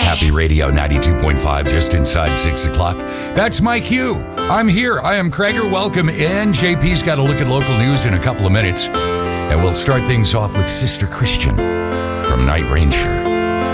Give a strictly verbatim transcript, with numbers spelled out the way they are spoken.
Happy Radio ninety-two point five, just inside six o'clock. That's my cue. I'm here. I am Krager. Welcome in. J P's got a look at local news in a couple of minutes. And we'll start things off with Sister Christian from Night Ranger.